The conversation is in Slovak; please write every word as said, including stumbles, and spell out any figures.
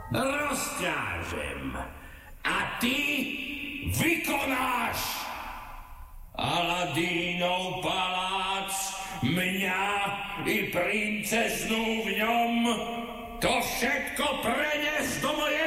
rozťažem. A ty vykonáš Aladínov palác, mňa i princeznú v ňom. To všetko prenes do mojej